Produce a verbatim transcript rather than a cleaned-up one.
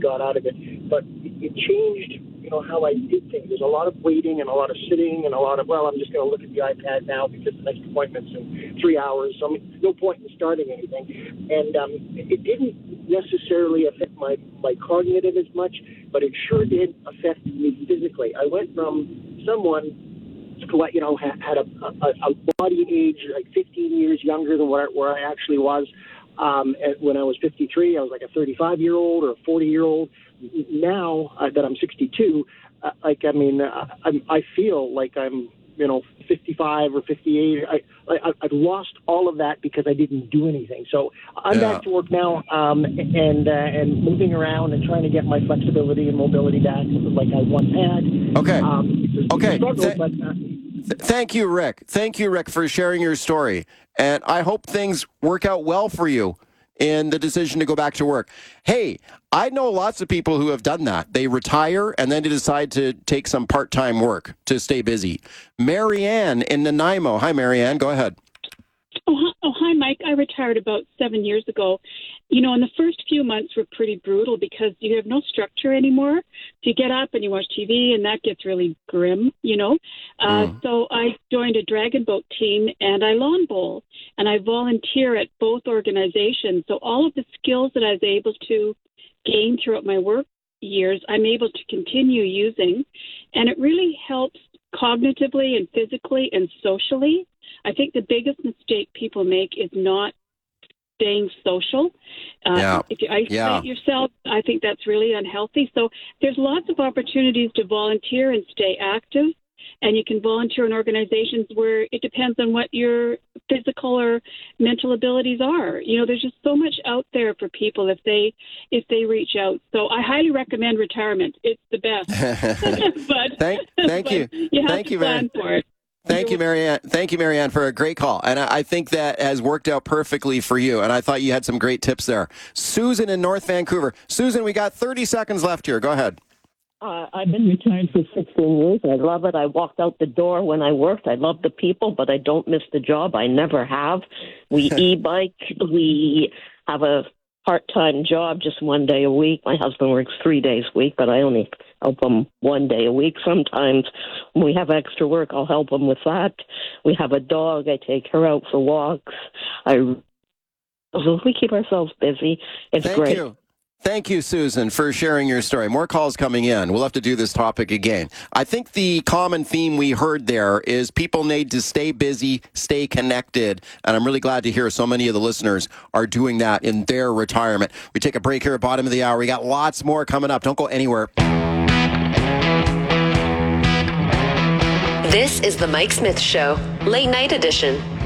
got out of it. But it changed, you know, how I did things. There's a lot of waiting and a lot of sitting and a lot of, well, I'm just going to look at the iPad now because the next appointment's in three hours. So I mean, no point in starting anything. And um, it didn't necessarily affect my, my cognitive as much, but it sure did affect me physically. I went from someone who, you know, had, had a, a, a body age like fifteen years younger than where, where I actually was. Um, when I was fifty-three, I was like a thirty-five-year-old or a forty-year-old. Now uh, that I'm sixty-two, uh, like, I mean, uh, I'm, I feel like I'm, you know, fifty-five or fifty-eight. I, I, I've lost all of that because I didn't do anything. So I'm yeah. back to work now, um, and uh, and moving around and trying to get my flexibility and mobility back like I once had. Okay. Um, okay. Struggle, Th- but, uh, th- thank you, Rick. Thank you, Rick, for sharing your story. And I hope things work out well for you in the decision to go back to work. Hey, I know lots of people who have done that. They retire and then they decide to take some part-time work to stay busy. Marianne in Nanaimo. Hi, Marianne. Go ahead. Oh hi, oh, hi, Mike. I retired about seven years ago. You know, and the first few months were pretty brutal because you have no structure anymore. So you get up and you watch T V, and that gets really grim, you know. Uh, mm. So I joined a dragon boat team, and I lawn bowl, and I volunteer at both organizations. So all of the skills that I was able to gain throughout my work years, I'm able to continue using, and it really helps cognitively and physically and socially. I think the biggest mistake people make is not staying social. Uh, yeah. If you isolate yeah. yourself, I think that's really unhealthy. So there's lots of opportunities to volunteer and stay active. And you can volunteer in organizations where it depends on what your physical or mental abilities are. You know, there's just so much out there for people if they if they reach out. So I highly recommend retirement. It's the best. but thank, thank but you. You have thank to you, plan for it. Thank you, Marianne. Thank you, Marianne, for a great call. And I think that has worked out perfectly for you. And I thought you had some great tips there. Susan in North Vancouver. Susan, we got thirty seconds left here. Go ahead. Uh, I've been retired for sixteen years. I love it. I walked out the door when I worked. I love the people, but I don't miss the job. I never have. We e-bike. We have a part-time job, just one day a week. My husband works three days a week, but I only help him one day a week. Sometimes when we have extra work, I'll help him with that. We have a dog. I take her out for walks. I so we keep ourselves busy. It's Thank great. You. Thank you, Susan, for sharing your story. More calls coming in. We'll have to do this topic again. I think the common theme we heard there is people need to stay busy, stay connected, and I'm really glad to hear so many of the listeners are doing that in their retirement. We take a break here at bottom of the hour. We got lots more coming up. Don't go anywhere. This is the Mike Smith Show, late night edition.